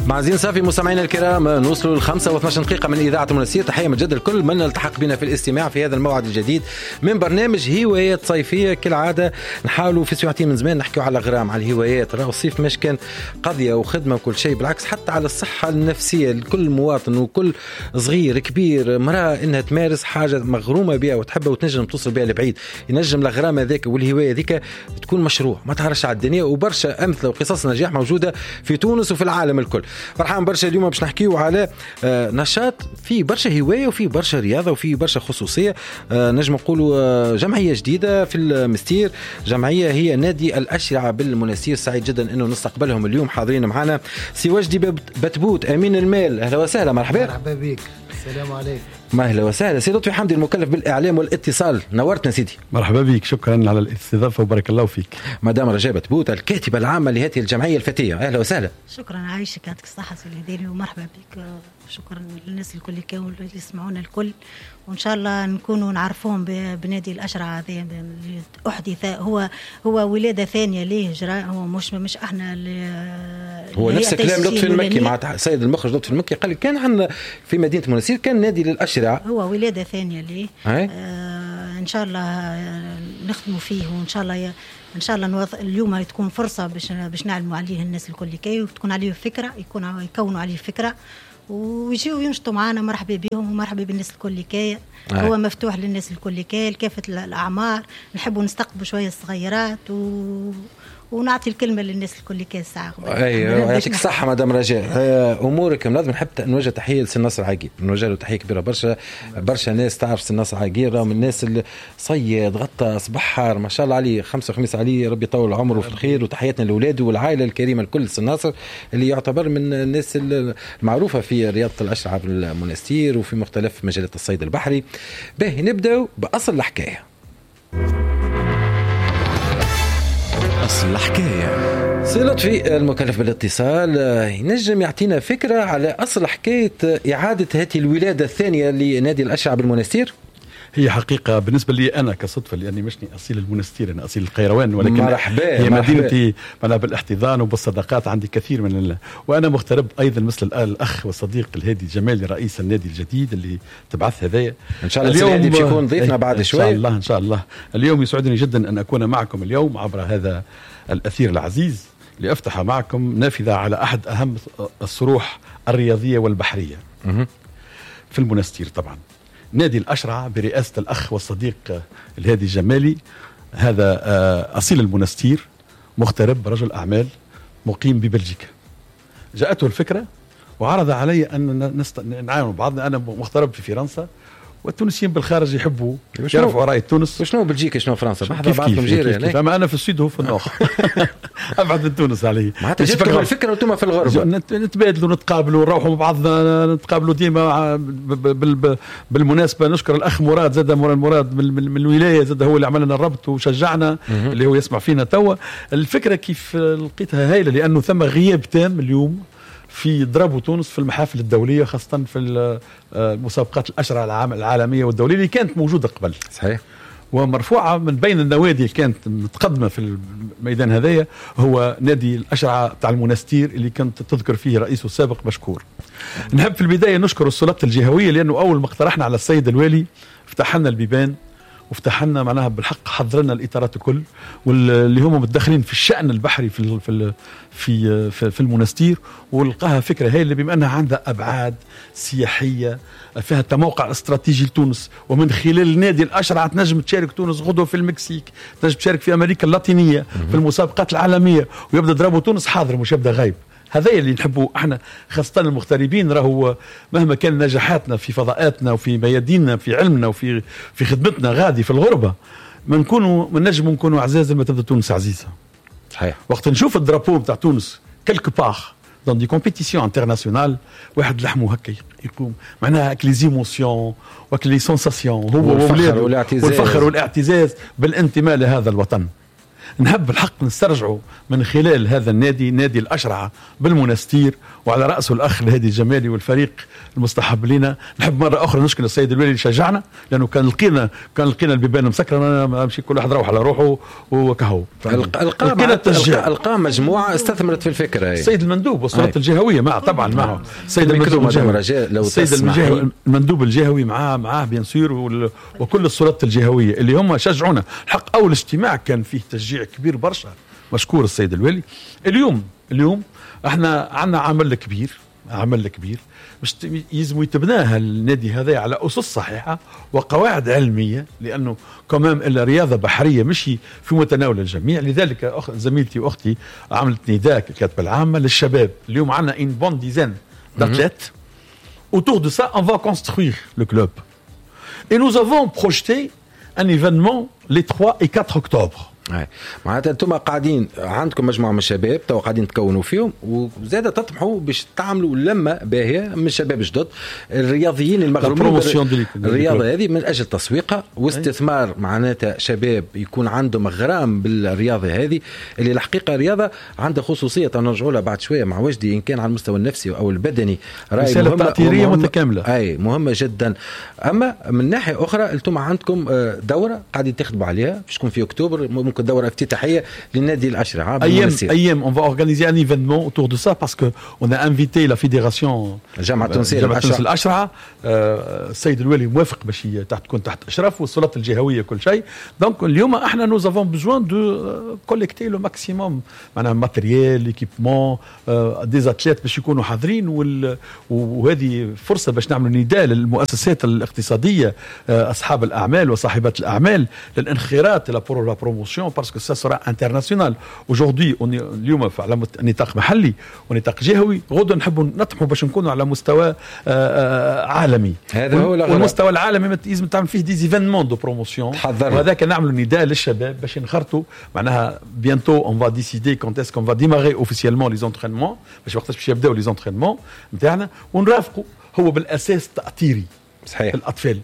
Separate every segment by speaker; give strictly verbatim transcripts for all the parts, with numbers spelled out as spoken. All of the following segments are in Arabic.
Speaker 1: معزين صافي مستمعينا الكرام، نوصلوا للخمسة واثناش دقيقة من إذاعة المنسير. تحية من جد الكل من التحق بنا في الاستماع في هذا الموعد الجديد من برنامج هوايات صيفية. كالعادة نحاولوا في ساعتين من زمان نحكيوا على غرام، على الهوايات. راه الصيف مش كان قضية وخدمة وكل شيء، بالعكس حتى على الصحة النفسية لكل مواطن وكل صغير كبير مرأة إنها تمارس حاجة مغرومة بها وتحبها وتنجم توصل بها لبعيد. ينجم الغرام هذاك والهواية ذيك تكون مشروع ما تعرفش على الدنيا، وبرشا أمثلة وقصص نجاح موجودة في تونس وفي العالم الكل. فرحان برشا اليوم باش نحكيو على نشاط في برشا هواية وفي برشا رياضة وفي برشا خصوصية. نجم نقولوا جمعية جديدة في المستير، جمعية هي نادي الأشرعة بالمنستير. سعيد جدا انه نستقبلهم اليوم حاضرين معنا. سي وجدي بتبوت امين المال، اهلا وسهلا. مرحبا.
Speaker 2: مرحبا بك. السلام عليكم.
Speaker 1: ما اهلا وسهلا. سي لطفي حمدي المكلف بالاعلام والاتصال، نورتنا سيدي.
Speaker 3: مرحبا بك، شكرا على الاستضافه وبارك الله فيك.
Speaker 1: مدام رجاء بتبوت الكاتبه العامه لهذه الجمعيه الفتيه، اهلا وسهلا.
Speaker 4: شكرا، عايشك، يعطيك الصحه سي الهديري، ومرحبا بك. شكرا للناس الكل اللي كانوا اللي يسمعونا الكل، وان شاء الله نكونوا نعرفوهم بنادي الاشرعه هذا اللي احدث. هو هو ولاده ثانيه ليه جرى، هو مش مش احنا اللي
Speaker 1: هو نفس كلام لطفي المكي مع سيد المخرج لطفي المكي، قال كان عندنا في مدينه منستير كان نادي للاشرعه،
Speaker 4: هو ولاده ثانيه ليه. آه ان شاء الله نخدموا فيه، وان شاء الله ان شاء الله نوض... اليوم تكون فرصه باش باش نعلموا عليه الناس الكل كي، وتكون عليه فكره، يكون يكونوا عليه فكره ويجيوا ينشطوا معنا. مرحبا بهم ومرحبا بالناس الكل كي. هو مفتوح للناس الكل كي لكافه الاعمار. نحبوا نستقبلوا شويه الصغيرات و ونعطي الكلمه للناس الكل كي الساعه.
Speaker 1: ايوه يعطيك الصحه مدام رجاء. امورك لازم نحب نوجه تحيه لسي نصر عاقيل، نوجه له تحيه كبيره. برشا برشا ناس تعرف سي نصر عاقيل، راه من الناس اللي صيد غطى صبحر ما شاء الله عليه، خمسة وخميس عليه، ربي يطول عمره في الخير. وتحياتنا لاولاده والعائله الكريمه الكل. سي نصر اللي يعتبر من الناس المعروفه في رياضه الاشرعه بالمنستير وفي مختلف مجالات الصيد البحري. باهي نبداو باصل الحكايه. أصل الحكاية. سي لطفي المكلف بالاتصال ينجم يعطينا فكرة على أصل حكاية إعادة هذه الولادة الثانية لنادي الأشرعة بالمنستير؟
Speaker 3: هي حقيقة بالنسبة لي أنا كصدفة، لأني مشني أصيل المنستير، أنا أصيل القيروان، ولكن
Speaker 1: مرحبا
Speaker 3: هي مدينتي أنا بالاحتضان وبالصداقات، عندي كثير من الله. وأنا مغترب أيضا مثل الأخ والصديق الهادي الجمالي رئيس النادي الجديد اللي تبعث هدايا.
Speaker 1: إن شاء الله اليوم بيكون ضيفنا بعد شوي.
Speaker 3: إن شاء الله إن شاء الله. اليوم يسعدني جدا أن أكون معكم اليوم عبر هذا الأثير العزيز لأفتح معكم نافذة على أحد أهم الصروح الرياضية والبحرية في المنستير. طبعا نادي الأشرعة برئاسة الأخ والصديق الهادي الجمالي، هذا أصيل المنستير، مغترب، رجل أعمال مقيم ببلجيكا. جاءته الفكرة وعرض علي أن نعاون بعضنا. أنا مغترب في فرنسا، والتونسيين بالخارج يحبوا يعرفوا رأي تونس.
Speaker 1: وشنو بلجيكا شنو فرنسا؟ ما حدا
Speaker 3: بعضهم جيري، فما أنا في السويد وهو في النوخ أبعد من تونس عليه.
Speaker 1: معناتها جبتوا الفكرة وانتم في الغربة
Speaker 3: نتبادلوا نتقابلوا نروحوا مع بعضنا، نتقابلوا ديما. بالمناسبة نشكر الأخ مراد، زاد مراد من الولاية، زاد هو اللي عمل لنا الربط وشجعنا، اللي هو يسمع فينا توا. الفكرة كيف لقيتها هايلة، لأنه ثم غياب تام اليوم في ضرب تونس في المحافل الدولية، خاصة في المسابقات الأشرعة العالمية والدولية اللي كانت موجودة قبل.
Speaker 1: صحيح.
Speaker 3: ومرفوعة من بين النوادي اللي كانت متقدمة في الميدان هذايا هو نادي الأشرعة تاع المنستير اللي كنت تذكر فيه رئيسه السابق مشكور. نحب في البداية نشكر السلطة الجهوية، لأنه أول ما اقترحنا على السيد الوالي فتح لنا البيبان وفتحنا معناها بالحق، حضرنا الإطارات الكل واللي هم متدخلين في الشأن البحري في في في في, في المنستير، ولقاها فكرة هي اللي بما أنها عندها أبعاد سياحية، فيها موقع استراتيجي لتونس، ومن خلال نادي الأشرعة تنجم تشارك تونس غدوة في المكسيك، تنجم تشارك في أمريكا اللاتينية في المسابقات العالمية، ويبدأ ضربوا تونس حاضر مش يبدأ غايب. هذا اللي نحبه احنا خاصة المغتربين. راهو مهما كان نجاحاتنا في فضاءاتنا وفي مياديننا في علمنا وفي في خدمتنا غادي في الغربة، ما نكونوا من نجم نكونوا عزاز لما تبدا تونس عزيزة.
Speaker 1: صحيح.
Speaker 3: وقت نشوف الدرابو بتاع تونس كلك باخ دون دي كومبيتيسيون انترناسيونال، واحد لحمه هكا يقوم معناها هك لي زيموسيون وك لي سونساسيون، هو
Speaker 1: والفخر والاعتزاز
Speaker 3: والفخر والاعتزاز بالانتماء لهذا الوطن. نحب الحق نسترجعوا من خلال هذا النادي نادي الأشرعة بالمنستير وعلى رأسه الأخ الهادي الجمالي والفريق المصطحب لنا. نحب مرة أخرى نشكر السيد الوالي اللي شجعنا لأنه كان لقينا كان لقينا البيبان مسكرة ماشي كل واحد روح على روحه وكهو.
Speaker 1: ألقى مجموعة استثمرت في الفكرة.
Speaker 3: السيد المندوب والسلطات الجهوية معه طبعا معه السيد المندوب الجهوي السيد المندوب الجهوي معاه معاه بيان سور وكل السلطات الجهوية اللي هم شجعونا. الحق أول اجتماع كان فيه تشجيع كبير برشا مشكور السيد الوالي. اليوم اليوم احنا عندنا عمل كبير عمل كبير مش يلزم يتبناها النادي هذا على أسس صحيحة وقواعد علمية لأنه كمان إلا رياضة بحرية مشي في متناول الجميع. لذلك أخ زميلتي وأختي عملت نداء كاتبة العامة للشباب. اليوم عندنا une bonne dizaine d'athlètes. Autour de ça, on va construire le club. Et nous avons projeté un événement les trois et quatre octobre.
Speaker 1: معناتها انتم قاعدين عندكم مجموعه من الشباب تو قاعدين تكونوا فيهم وزاده تطمحوا باش تعملوا لمه باهيه من الشباب الجدد الرياضيين المغرومين الرياضه هذه من اجل تسويقها واستثمار. معناتها شباب يكون عندهم غرام بالرياضه هذه اللي الحقيقه رياضه عندها خصوصيه نرجعوا لها بعد شويه مع وجدي ان كان على المستوى النفسي او البدني راي
Speaker 3: مهمه تأثيرية متكامله
Speaker 1: اي مهمه جدا. اما من ناحيه اخرى انتم عندكم دوره قاعدين تخدموا عليها باش تكون في اكتوبر ممكن دورة افتتاحية للنادي الأشرعة.
Speaker 3: أيام أيام on va organiser un événement autour de ça parce que on a invité la fédération
Speaker 1: جامعة تونسية
Speaker 3: الأشرعة. السيد الوالي موافق باش تحت تكون تحت إشراف والسلطات الجهوية كل شيء. دونك اليوم احنا nous avons besoin de collecter le maximum معناها ماتريال équipement des athlètes باش يكونوا حاضرين وهذه فرصة باش نعملوا نداء للمؤسسات الاقتصادية أصحاب الأعمال وصاحبات الأعمال للانخراط la promotion parce que ça sera international. Aujourd'hui on est اليوم على نطاق محلي ونطاق جهوي غدا نحب نطمحوا باش نكونوا على مستوى عالمي.
Speaker 1: هذا هو
Speaker 3: المستوى العالمي لازم تعمل فيه دي ايفينمون دو بروموسيون وهذاك نعملوا نداء للشباب باش نخرطوا معناها bientôt on va décider quand est-ce qu'on va démarrer officiellement les entraînements باش وقتاش باش يبداو لي زونترينمون نتاعنا ونرافقوا. هو بالاساس تأثيري
Speaker 1: صحيح
Speaker 3: الاطفال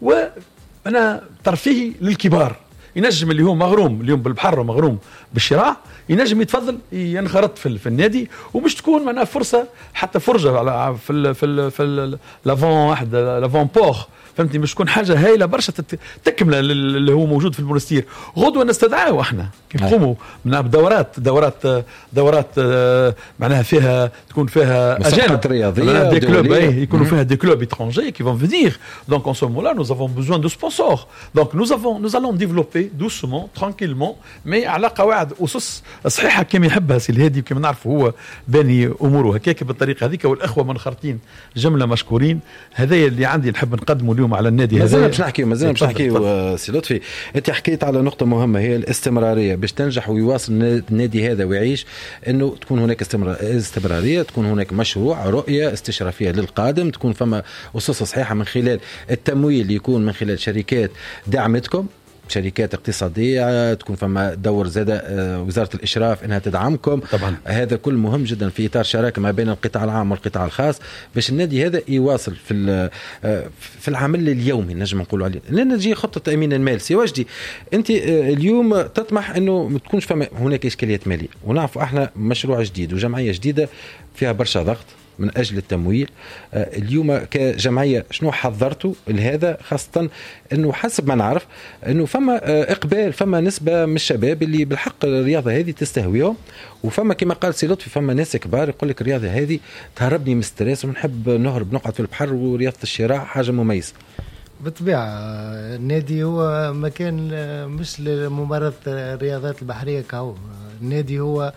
Speaker 3: وانا ترفيهي للكبار. ينجم اللي هو مغروم اليوم بالبحر ومغروم بالشراع ينجم يتفضل ينخرط في, في النادي ومش تكون معنا فرصه حتى فرجه على في ال في ال في لافون واحد لافون بور فهمتني مش تكون حاجه هايله برشا تكمل اللي هو موجود في المونستير. غدوه نستدعاه احنا كيف نقوموا من بدورات دورات دورات معناها فيها تكون فيها
Speaker 1: اجانب رياضيه
Speaker 3: دي كلوب يكونوا فيها دي كلوب étrangers qui vont venir. Donc en ce moment-là nous avons besoin de sponsors. Donc nous avons nous allons développer doucement tranquillement mais على قواعد اسس صحيحه كما يحبها سي الهادي كما نعرفوا هو باني اموره هكاك بالطريقه هذيك والاخوه منخرطين جمله مشكورين. هذا اللي عندي نحب نقدمه اليوم على النادي هذا.
Speaker 1: مازال باش نحكي مازال باش نحكي سي لطفي انت حكيت على نقطه مهمه هي الاستمراريه باش تنجح ويواصل النادي هذا ويعيش انه تكون هناك استمراريه تكون هناك مشروع رؤيه استشرافيه للقادم تكون فما اسس صحيحه من خلال التمويل يكون من خلال شركات دعمتكم شركات اقتصادية تكون فما دور زادة وزارة الإشراف إنها تدعمكم
Speaker 3: طبعا.
Speaker 1: هذا كل مهم جدا في إطار شراكة ما بين القطاع العام والقطاع الخاص باش النادي هذا يواصل في في العمل اليومي نجم نقول عليه. لأن تجي خطة تأمين المال سي وجدي أنت اليوم تطمح إنه ما تكونش فما هناك إشكاليات مالية ونعرف إحنا مشروع جديد وجمعية جديدة فيها برشا ضغط من أجل التمويل. اليوم كجمعية شنو حضرتوا لهذا خاصة أنه حسب ما نعرف أنه فما إقبال فما نسبة من الشباب اللي بالحق الرياضة هذه تستهويهم وفما كما قال سي لطفي فما ناس كبار يقول لك الرياضة هذه تهربني من ستريس ونحب نهرب نقعد في البحر ورياضة الشراع حاجة مميزة.
Speaker 2: بالطبيعة النادي هو مكان مش لممارسة الرياضات البحرية كهو. النادي هو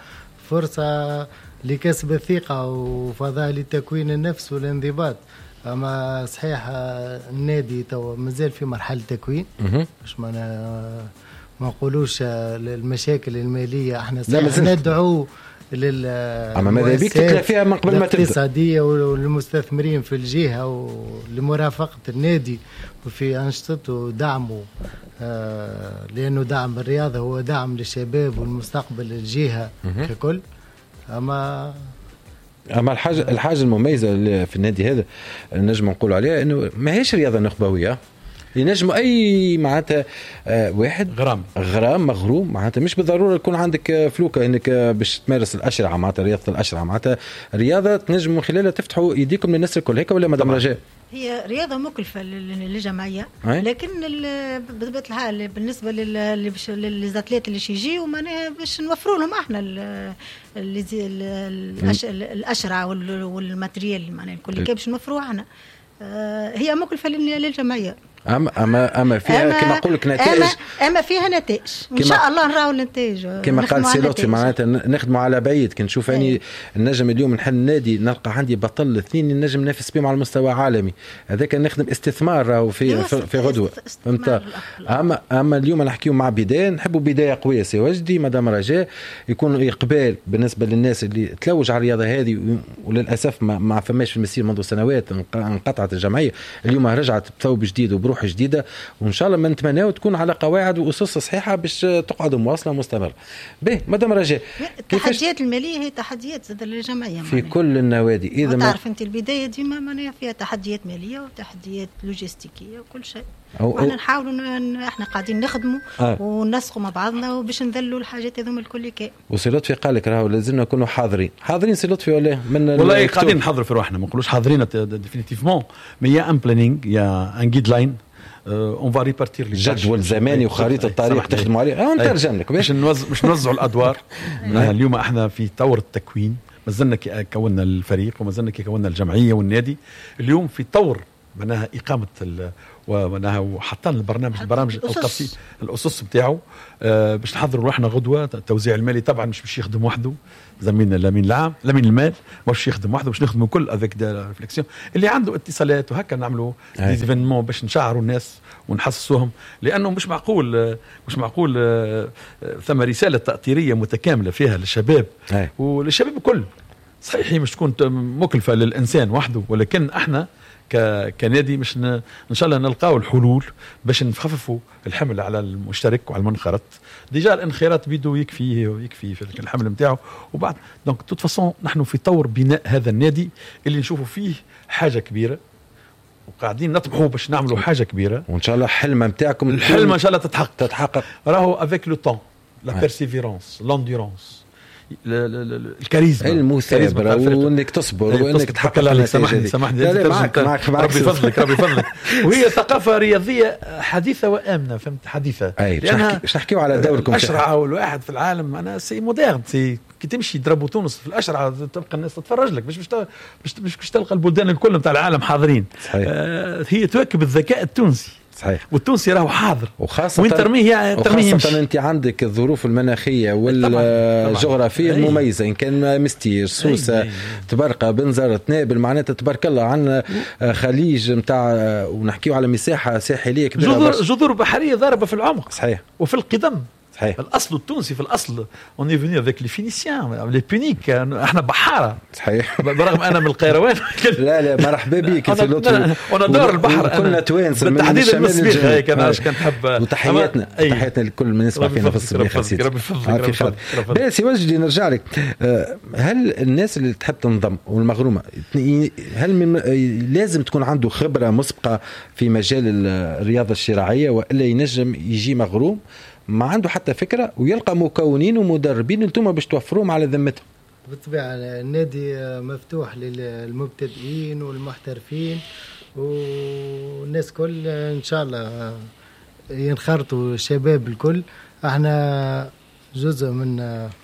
Speaker 2: فرصة لكسب الثقة وفضاء لتكوين النفس والانضباط. أما صحيح النادي تو مازال في مرحلة تكوين مش ما ما نقولوش المشاكل المالية احنا ندعو
Speaker 1: للمؤسسات
Speaker 2: فيها من قبل ما الاقتصادية والمستثمرين في الجهة ولمرافقة النادي وفي أنشطته ودعمه آه لأنه دعم الرياضة هو دعم للشباب والمستقبل الجهة ككل. أما
Speaker 1: أما الحاجة الحاجة المميزة في النادي هذا نجم نقول عليها إنه ما هيش رياضة نخبوية ينجموا اي معناتها آه واحد
Speaker 3: غرام
Speaker 1: غرام مغروم معناتها مش بالضروره يكون عندك فلوكه انك باش تمارس الاشرعه معناتها رياضه الاشرعه معناتها رياضه تنجم من خلالها تفتحوا ايديكم للناس الكل هيك ولا مدام رجاء؟
Speaker 4: هي رياضه مكلفه للجمعيه لكن بطبيعه الحال بالنسبه للزاتليت اللي يجيو معناها باش نوفروا لهم احنا الاشرعه والماتريال معناها الكل باش نوفروه احنا. هي مكلفه للجمعيه
Speaker 1: اما اما اما فيها كما نقول لك نتائج
Speaker 4: اما, أما فيها نتائج ان شاء الله نراو النتائج
Speaker 1: كما قال سي لطفي معناتها نخدموا على بعيد. كي نشوف اني النجم اليوم نحل نادي نلقى عندي بطل اثنين النجم ننافس بهم على المستوى عالمي هذاك نخدم استثمار راهو في في غدوه فهمت. اما اما اليوم نحكيو مع بدايه نحبوا بدايه قويه سي وجدي مدام رجاء يكون اقبال بالنسبه للناس اللي تلوج على الرياضه هذه وللاسف ما, ما فماش في المسير منذ سنوات انقطعت الجمعيه اليوم رجعت بثوب جديد روح جديده وان شاء الله ما نتمناو تكون على قواعد واسس صحيحه باش تقعد مواصله مستمره. به مدام رجاء
Speaker 4: التحديات الماليه هي تحديات زاد للجمعيه
Speaker 1: في كل النوادي اذا
Speaker 4: ما تعرف انت البدايه ديما معناها فيها تحديات ماليه وتحديات لوجستيكيه وكل شيء واحنا نحاولوا احنا قاعدين نخدموا آه. ونسقوا مع بعضنا وباش نذلوا الحاجات هذوما الكل كاين.
Speaker 1: وسي لطفي قال لك راهو لازمنا نكونوا حاضرين حاضرين سي لطفي ولا من
Speaker 3: والله قاعدين نحضروا في روحنا ما نقولوش حاضرين ديفينيتيفمون مي يا ان بلانينغ يا ان جيد لاين اون فا ريبارتير
Speaker 1: جدول زماني وخريطه الطريق تخدموا عليه اه نترجم لك
Speaker 3: باش نوزع باش نوزعوا الادوار. اليوم احنا في طور التكوين ما زلنا كونا الفريق وما زلنا كونا الجمعيه والنادي اليوم في طور معناها اقامه ومعناها وحتى البرنامج البرامج القصي الاسس بتاعه آه باش نحضروا روحنا غدوه. التوزيع المالي طبعا مش باش يخدم وحده زميلنا الامين العام الامين المال مش يخدم وحده باش نخدموا كل افيك دا ريفليكسيون اللي عنده اتصالات وهكا نعملوا ديزيفينمون باش نشعروا الناس ونحسسوهم لانه مش معقول مش معقول آه ثم رساله تاطيريه متكامله فيها للشباب وللشباب الكل. صحيح مش تكون مكلفه للانسان وحده ولكن احنا كنادي مش ن... ان شاء الله نلقاو الحلول باش نخففوا الحمل على المشترك وعلى المنخرط. ديجا الانخراط بيدو يكفي ويكفي في الحمل نتاعو وبعد دونك توت فاصون نحن في طور بناء هذا النادي اللي نشوفوا فيه حاجه كبيره وقاعدين نطمحوا باش نعملوا حاجه كبيره
Speaker 1: وان شاء الله الحلم نتاعكم
Speaker 3: الحلم ان شاء الله تتحقق
Speaker 1: تتحقق
Speaker 3: راهو افيك لو طون لا بيرسيفيرونس لاندورانس الكاريزما
Speaker 1: المثابرة وانك تصبر وانك تحقق النتائج.
Speaker 3: سامحني سامحني معك معك ربي فضلك ربي فضلك. وهي ثقافة رياضية حديثة وآمنة فهمت حديثة
Speaker 1: لأنها باش نحكيو على دوركم
Speaker 3: أشرع والواحد في العالم أنا سي موديرن سي كي تمشي تضربوا تونس في الأشرع تبقى الناس تتفرج لك مش مش مش تلقى البلدان الكل نتاع العالم حاضرين. آه هي تواكب الذكاء التونسي
Speaker 1: صحيح
Speaker 3: والتونسي راهو حاضر
Speaker 1: وخاصة
Speaker 3: وين ترميه ترميه
Speaker 1: وخاصة انت عندك الظروف المناخية والجغرافية المميزة ان كان مستير سوسة تبرقة بنزرت نابل معناتها تبارك الله عندنا خليج نتاع ونحكيو على مساحة ساحلية كبيرة
Speaker 3: جذور جذور بحرية ضاربة في العمق
Speaker 1: صحيح
Speaker 3: وفي القدم
Speaker 1: صحيح.
Speaker 3: الاصل التونسي في الاصل اون اي فيني افيك لي فينيسيان لي بونيك احنا بحاره
Speaker 1: صحيح
Speaker 3: برغم انا من القيروان
Speaker 1: لا لا مرحبا بك سي لطفي
Speaker 3: وانا دار البحر
Speaker 1: كنا توانسه
Speaker 3: بالتحديد المسبيخ هيك انا اش كنت حب
Speaker 1: وتحياتنا تحياتنا لكل من يسمع فينا في الصبيحه سيدي
Speaker 3: ربي يفضلك
Speaker 1: بس وجدي نرجع لك هل الناس اللي تحب تنضم والمغرومه هل من لازم تكون عنده خبره مسبقه في مجال الرياضه الشراعيه والا ينجم يجي مغروم ما عنده حتى فكرة ويلقى مكونين ومدربين انتم باش توفروهم على ذمتهم؟
Speaker 2: بالطبيعة النادي مفتوح للمبتدئين والمحترفين والناس كل ان شاء الله ينخرطوا الشباب الكل. احنا جزء من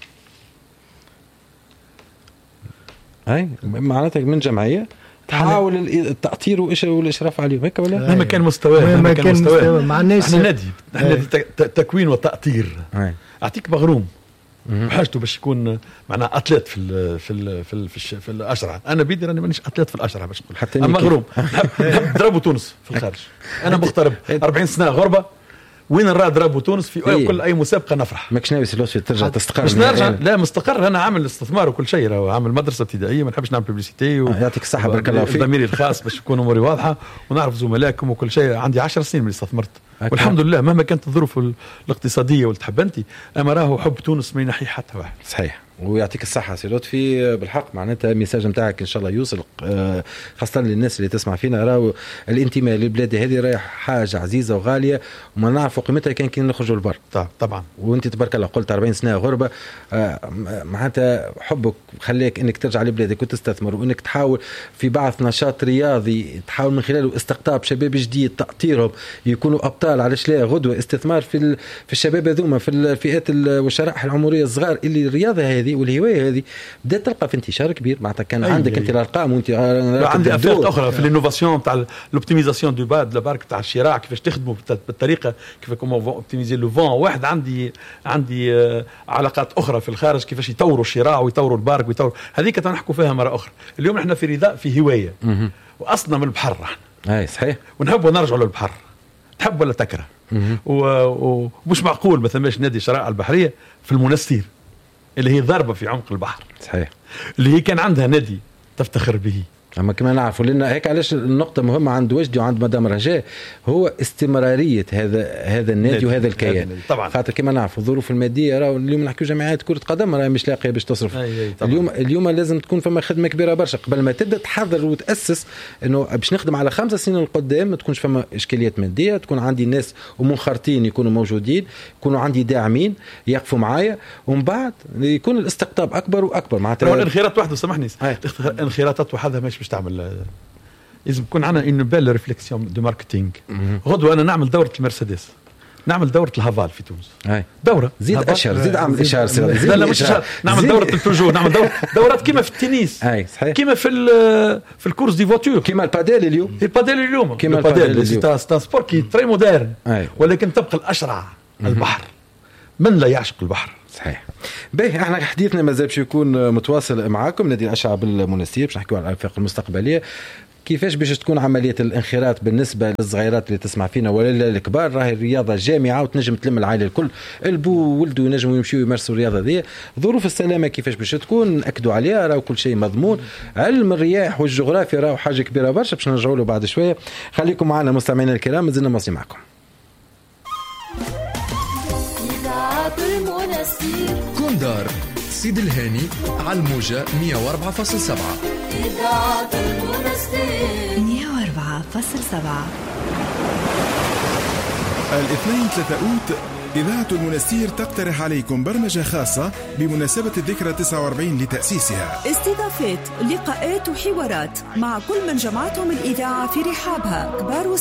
Speaker 1: هاي معناتها من جمعية تحاول التأطير والإشراف عليهم هيك ولا؟
Speaker 3: مهما كان مستواه مهما كان مستواه
Speaker 2: مع الناس
Speaker 3: احنا نادي احنا نادي تكوين وتأطير. أعطيك مغروم حاجته باش يكون معنا أتليت في ال في ال في ال في, الش... في الأشرعة. أنا بيدي راني مانيش أتليت في الأشرعة باش نقول حتى مغروم نحب نضربوا تونس في الخارج. أنا مغترب أربعين سنة غربة وين نرى ضربوا تونس في أي كل أي مسابقة نفرح.
Speaker 1: ماكش ناوي سلوسي ترجع تستقر؟
Speaker 3: مش نرجع لا مستقر. أنا عامل استثمار وكل شيء راهو عامل مدرسة ابتدائية ما نحبش نعمل ببليسيتي و...
Speaker 1: يعطيك الصحة بارك الله فيك.
Speaker 3: ضميري الخاص باش يكون أموري واضحة ونعرف زملائكم وكل شيء. عندي عشر سنين من استثمرت والحمد لله مهما كانت الظروف الاقتصاديه والتحب انت، اما راهو حب تونس ما ينحي حتى واحد.
Speaker 1: صحيح، ويعطيك الصحة سي لطفي. بالحق معناتها الميساج نتاعك إن شاء الله يوصل خاصة للناس اللي تسمع فينا. راهو الانتماء للبلاد هذه رايح حاجة عزيزة وغالية وما نعرفوا قيمتها كان كي نخرجوا البر.
Speaker 3: طبعا.
Speaker 1: وانت تبارك الله قلت أربعين سنة غربة، معناتها حبك خليك انك ترجع لبلادك وتستثمر وانك تحاول في بعض نشاط رياضي تحاول من خلاله استقطاب شباب جديد تأطيرهم يكونوا أبطال على لا غدوة استثمار في في الشباب هذوما في الفئات والشرائح العمرية الصغار اللي الرياضة هذه والهوايه هذه بدات تلقى في انتشار كبير. معناتها كان أي عندك أي انت الارقام وانت
Speaker 3: عندي افات اخرى في الانوفاسيون تاع الاوبتيميزاسيون دو باد لبارك تاع الشراع كيفاش تخدموا بالطريقه كيف كومون اوبتيميزي لو فون. واحد عندي عندي علاقات اخرى في الخارج كيفاش يطوروا الشراع ويطوروا البارك ويطوروا هذيك تنحكوا فيها مره اخرى. اليوم احنا في رضاء في هوايه واصلنا من البحر احنا.
Speaker 1: اي صحيح.
Speaker 3: ونحبوا نرجعوا للبحر تحب ولا تكره. ومش معقول ما ثماش نادي شرائع البحريه في المنستير اللي هي ضربة في عمق البحر.
Speaker 1: صحيح.
Speaker 3: اللي هي كان عندها نادي تفتخر به.
Speaker 1: أما كما نعرفوا لأن هيك علاش النقطة مهمة عند وجدي وعند مدام رجاء هو استمرارية هذا هذا النادي وهذا الكيان.
Speaker 3: طبعا.
Speaker 1: خاطر كما نعرفوا الظروف المادية راهو اليوم نحكيو جمعيات كرة قدم راهي مش لاقية باش تصرف. اليوم اليوم لازم تكون فما خدمة كبيرة برشا قبل ما تبدأ تحضر وتأسس إنه باش نخدم على خمسة سنين القدام ما تكونش فما إشكاليات مادية، تكون عندي ناس ومنخرطين يكونوا موجودين، يكونوا عندي داعمين يقفوا معايا، ومن بعد يكون الاستقطاب أكبر وأكبر. معناتها
Speaker 3: الانخراط وحده سامحني الانخراطات وحدها مش باش تعمل. لازم يكون عندنا إن بال ريفليكسيون دو ماركتينغ. غدوة أنا نعمل دورة المرسيدس، نعمل دورة الهافال في تونس.
Speaker 1: هاي.
Speaker 3: دورة
Speaker 1: زيد أشهر زيد أعمل إشهار.
Speaker 3: لا لا مش إشهار، نعمل دورة البيجو، نعمل دورة دورات كيما في التنس.
Speaker 1: أي صحيح.
Speaker 3: كيما في في الكورس دي فواتور.
Speaker 1: كيما الباديل اليوم.
Speaker 3: الباديل اليوم.
Speaker 1: كيما الباديل اليوم.
Speaker 3: ستا سبور كي تري مودرن. ولكن تبقى الأشرع البحر. من لا يعشق البحر.
Speaker 1: صحيح. باهي احنا حديثنا مازال باش يكون متواصل معاكم. نادي الأشعة بالمنستير باش نحكيو على الآفاق المستقبلية كيفاش باش تكون عملية الانخراط بالنسبة للصغيرات اللي تسمع فينا ولا الكبار. راهي الرياضة جامعة وتنجم تلم العائلة الكل، البو ولدوا ينجموا يمشيوا يمارسوا الرياضة ذي. ظروف السلامة كيفاش باش تكون نأكدوا عليها، راهو كل شيء مضمون. علم الرياح والجغرافيا راهو حاجة كبيرة برشا باش نرجعوا له بعد شوية. خليكم معنا مستمعينا الكرام، مازلنا ماشي معكم.
Speaker 5: كوندار سيد الهاني على الموجة مية وأربعة فاصلة سبعة. إذاعة المنستير
Speaker 6: مية وأربعة فاصلة سبعة.
Speaker 7: الاثنين ثلاثة أوت إذاعة المنستير تقترح عليكم برمجة خاصة بمناسبة الذكرى تسعة وأربعين لتأسيسها.
Speaker 6: استضافات، لقاءات وحوارات مع كل من جمعتهم الإذاعة في رحابها كبار